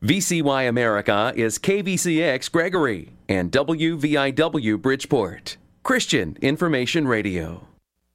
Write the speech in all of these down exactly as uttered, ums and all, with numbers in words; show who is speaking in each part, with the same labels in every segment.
Speaker 1: V C Y America is K V C X Gregory and W V I W Bridgeport. Christian Information Radio.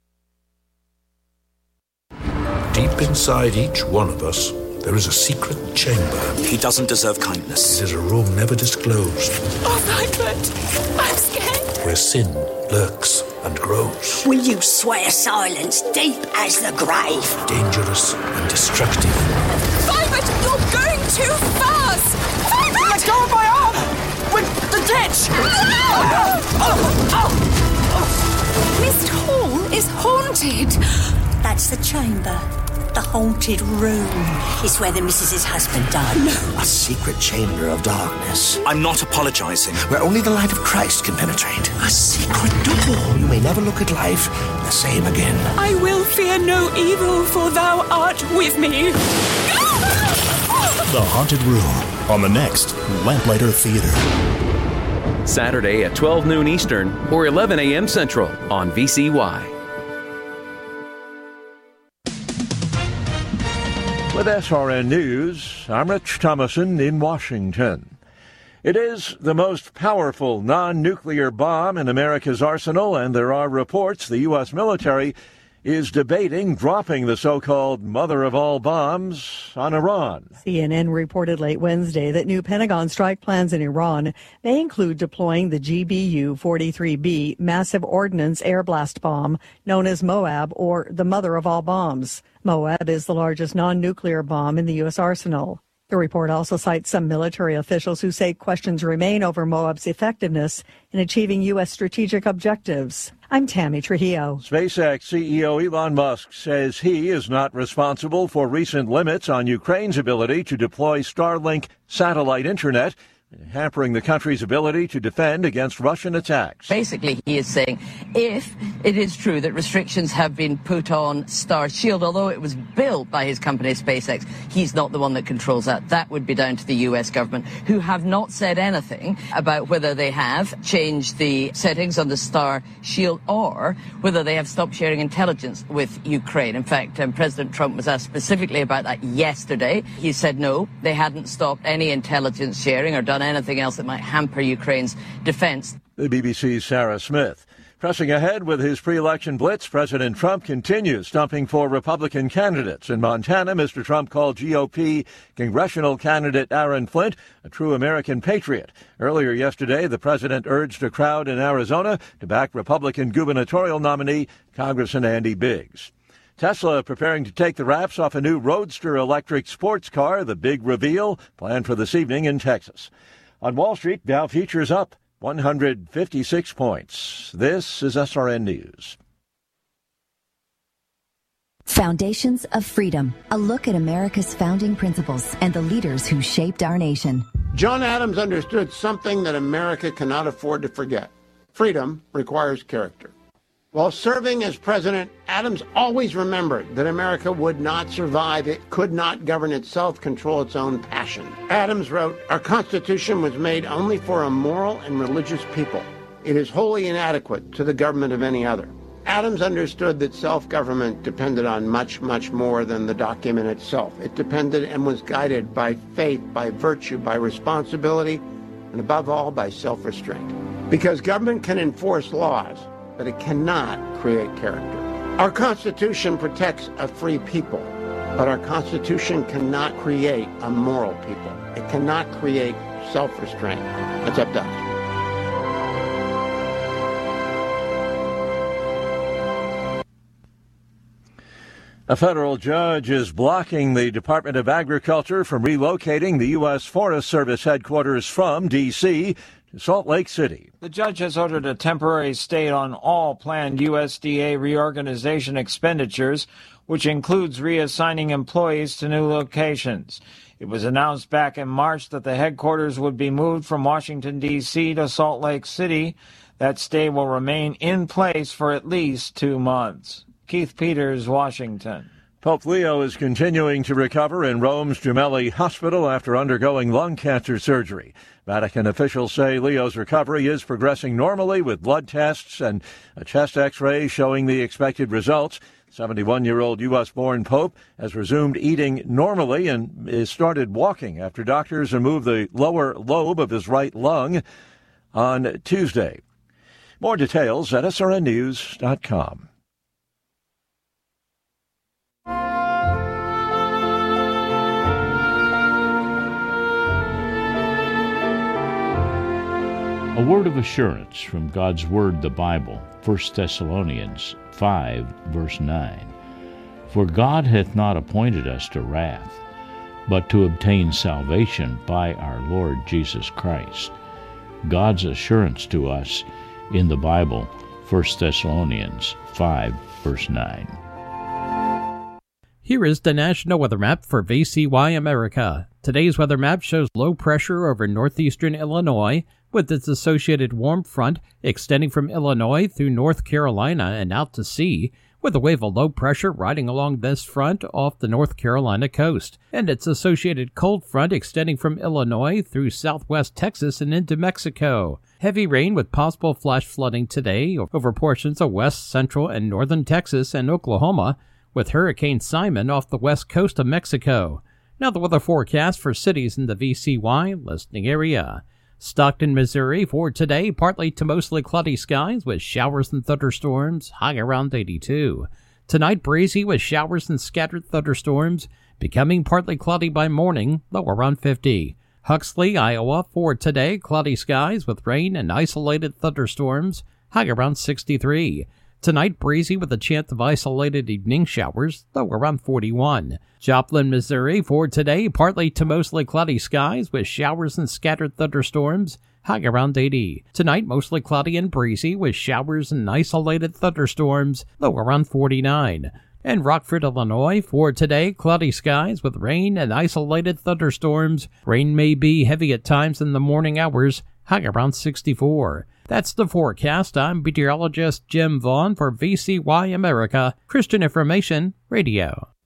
Speaker 2: Deep inside each one of us, there is a secret chamber.
Speaker 3: He doesn't deserve kindness.
Speaker 2: It is a room never disclosed.
Speaker 4: Oh, Rupert, I'm scared.
Speaker 2: Where sin lurks and grows.
Speaker 5: Will you swear silence deep as the grave?
Speaker 2: Dangerous and destructive.
Speaker 4: Rupert, you're going too fast. Rupert!
Speaker 6: Let go of my arm! With the ditch!
Speaker 4: Oh, oh, oh. Mist Hall is haunted.
Speaker 5: That's the chamber. The haunted room is where the missus's husband died.
Speaker 6: No. A secret chamber of darkness.
Speaker 3: I'm not apologising.
Speaker 6: Where only the light of Christ can penetrate. A secret door. You may never look at life the same again.
Speaker 4: I will fear no evil, for thou art with me.
Speaker 7: The Haunted Room on the next Lamplighter Theater.
Speaker 1: Saturday at twelve noon Eastern or eleven a.m. Central on V C Y.
Speaker 8: With S R N News, I'm Rich Thomason in Washington. It is the most powerful non-nuclear bomb in America's arsenal, and there are reports the U S military is debating dropping the so-called mother of all bombs on Iran.
Speaker 9: C N N reported late Wednesday that new Pentagon strike plans in Iran may include deploying the G B U forty-three B massive ordnance air blast bomb known as MOAB, or the mother of all bombs. MOAB is the largest non-nuclear bomb in the U S arsenal. The report also cites some military officials who say questions remain over MOAB's effectiveness in achieving U S strategic objectives. I'm Tammy Trujillo.
Speaker 8: SpaceX C E O Elon Musk says he is not responsible for recent limits on Ukraine's ability to deploy Starlink satellite internet, hampering the country's ability to defend against Russian attacks.
Speaker 10: Basically, he is saying if it is true that restrictions have been put on Starshield, although it was built by his company SpaceX, he's not the one that controls that. That would be down to the U S government, who have not said anything about whether they have changed the settings on the Starshield or whether they have stopped sharing intelligence with Ukraine. In fact, um, President Trump was asked specifically about that yesterday. He said no, they hadn't stopped any intelligence sharing or done anything else that might hamper Ukraine's defense.
Speaker 8: The B B C's Sarah Smith. Pressing ahead with his pre-election blitz, President Trump continues stumping for Republican candidates. In Montana, Mister Trump called G O P congressional candidate Aaron Flint a true American patriot. Earlier yesterday, the president urged a crowd in Arizona to back Republican gubernatorial nominee Congressman Andy Biggs. Tesla preparing to take the wraps off a new Roadster electric sports car, the big reveal planned for this evening in Texas. On Wall Street, Dow futures up one hundred fifty-six points. This is S R N News.
Speaker 11: Foundations of Freedom, a look at America's founding principles and the leaders who shaped our nation.
Speaker 12: John Adams understood something that America cannot afford to forget. Freedom requires character. While serving as president, Adams always remembered that America would not survive. It could not govern itself, control its own passion. Adams wrote, "Our Constitution was made only for a moral and religious people. It is wholly inadequate to the government of any other." Adams understood that self-government depended on much, much more than the document itself. It depended and was guided by faith, by virtue, by responsibility, and above all, by self-restraint. Because government can enforce laws, but it cannot create character. Our Constitution protects a free people, but our Constitution cannot create a moral people. It cannot create self-restraint. That's up to us.
Speaker 8: A federal judge is blocking the Department of Agriculture from relocating the U S Forest Service headquarters from D C to Salt Lake City.
Speaker 13: The judge has ordered a temporary stay on all planned U S D A reorganization expenditures, which includes reassigning employees to new locations. It was announced back in March that the headquarters would be moved from Washington, D C to Salt Lake City. That stay will remain in place for at least two months. Keith Peters, Washington.
Speaker 8: Pope Leo is continuing to recover in Rome's Gemelli Hospital after undergoing lung cancer surgery. Vatican officials say Leo's recovery is progressing normally with blood tests and a chest x-ray showing the expected results. seventy-one-year-old U S-born Pope has resumed eating normally and is started walking after doctors removed the lower lobe of his right lung on Tuesday. More details at S R N news dot com.
Speaker 14: A word of assurance from God's Word, the Bible, First Thessalonians five, verse nine. For God hath not appointed us to wrath, but to obtain salvation by our Lord Jesus Christ. God's assurance to us in the Bible, First Thessalonians five, verse nine.
Speaker 15: Here is the National Weather Map for V C Y America. Today's weather map shows low pressure over northeastern Illinois, with its associated warm front extending from Illinois through North Carolina and out to sea, with a wave of low pressure riding along this front off the North Carolina coast, and its associated cold front extending from Illinois through southwest Texas and into Mexico. Heavy rain with possible flash flooding today over portions of west, central, and northern Texas and Oklahoma, with Hurricane Simon off the west coast of Mexico. Now the weather forecast for cities in the V C Y listening area. Stockton, Missouri, for today, partly to mostly cloudy skies with showers and thunderstorms, high around eighty-two. Tonight, breezy with showers and scattered thunderstorms, becoming partly cloudy by morning, low around fifty. Huxley, Iowa, for today, cloudy skies with rain and isolated thunderstorms, high around sixty-three. Tonight, breezy with a chance of isolated evening showers, low around forty-one. Joplin, Missouri, for today, partly to mostly cloudy skies with showers and scattered thunderstorms, high around eighty. Tonight, mostly cloudy and breezy with showers and isolated thunderstorms, low around forty-nine. And Rockford, Illinois, for today, cloudy skies with rain and isolated thunderstorms. Rain may be heavy at times in the morning hours, high around sixty-four. That's the forecast. I'm meteorologist Jim Vaughn for V C Y America, Christian Information Radio.